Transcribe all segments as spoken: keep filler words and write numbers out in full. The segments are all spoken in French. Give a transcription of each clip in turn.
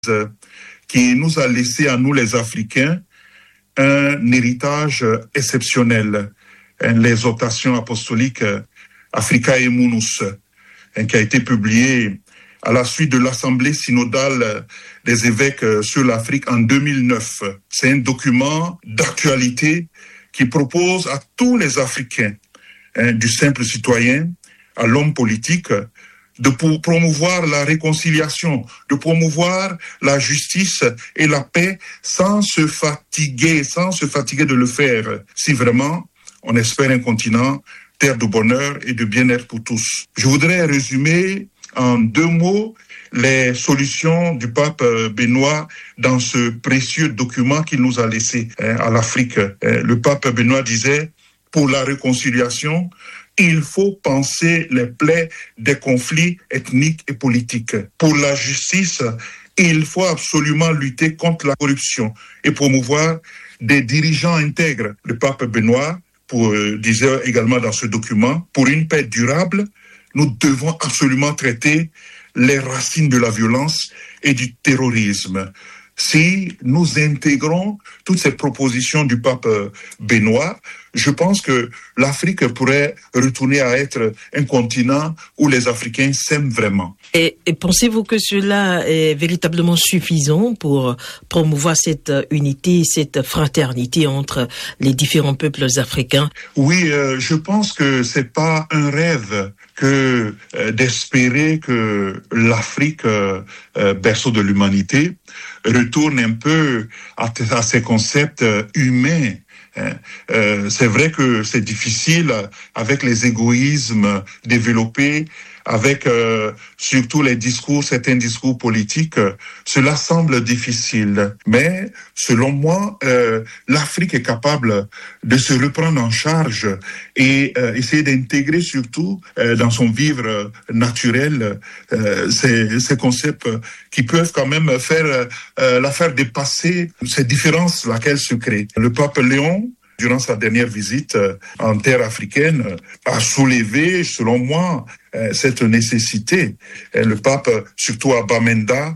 qui nous a laissé à nous les Africains un héritage exceptionnel, l'exhortation apostolique Africae Munus, qui a été publiée à la suite de l'Assemblée synodale des évêques sur l'Afrique en deux mille neuf. C'est un document d'actualité qui propose à tous les Africains, hein, du simple citoyen à l'homme politique, de promouvoir la réconciliation, de promouvoir la justice et la paix sans se fatiguer, sans se fatiguer de le faire, si vraiment on espère un continent terre de bonheur et de bien-être pour tous. Je voudrais résumer en deux mots les solutions du pape Benoît dans ce précieux document qu'il nous a laissé hein, à l'Afrique. Le pape Benoît disait, pour la réconciliation, il faut penser les plaies des conflits ethniques et politiques. Pour la justice, il faut absolument lutter contre la corruption et promouvoir des dirigeants intègres. Le pape Benoît pour, euh, disait également dans ce document, pour une paix durable, nous devons absolument traiter les racines de la violence et du terrorisme. Si nous intégrons toutes ces propositions du pape Benoît, je pense que l'Afrique pourrait retourner à être un continent où les Africains s'aiment vraiment. Et, et pensez-vous que cela est véritablement suffisant pour promouvoir cette unité, cette fraternité entre les différents peuples africains? Oui, euh, je pense que c'est pas un rêve que euh, d'espérer que l'Afrique, euh, euh, berceau de l'humanité, retourne un peu à, à ces concepts humains. Euh, c'est vrai que c'est difficile avec les égoïsmes développés, avec euh, surtout les discours, certains discours politiques. Cela semble difficile, mais selon moi, euh, l'Afrique est capable de se reprendre en charge et euh, essayer d'intégrer surtout euh, dans son vivre naturel euh, ces, ces concepts qui peuvent quand même faire euh, la faire dépasser ces différences laquelle se créent. Le pape Léon, durant sa dernière visite en terre africaine, a soulevé, selon moi, cette nécessité. Le pape, surtout à Bamenda,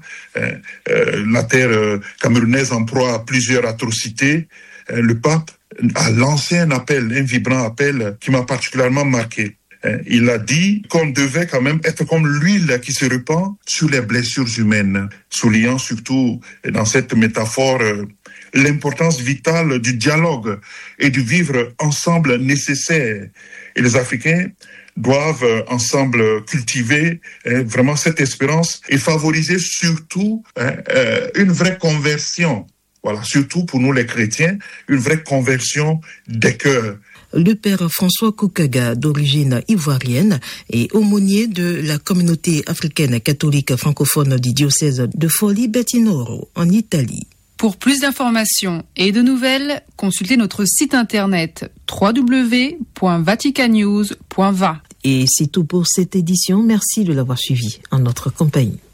la terre camerounaise en proie à plusieurs atrocités, le pape a lancé un appel, un vibrant appel qui m'a particulièrement marqué. Il a dit qu'on devait quand même être comme l'huile qui se répand sur les blessures humaines, soulignant surtout dans cette métaphore l'importance vitale du dialogue et du vivre ensemble nécessaire. Et les Africains doivent ensemble cultiver hein, vraiment cette espérance et favoriser surtout hein, euh, une vraie conversion. Voilà, surtout pour nous les chrétiens, une vraie conversion des cœurs. Le père François Koukaga, d'origine ivoirienne et aumônier de la communauté africaine catholique francophone du diocèse de Forlì-Bertinoro en Italie. Pour plus d'informations et de nouvelles, consultez notre site internet w w w point vatican news point v a. Et c'est tout pour cette édition. Merci de l'avoir suivi en notre compagnie.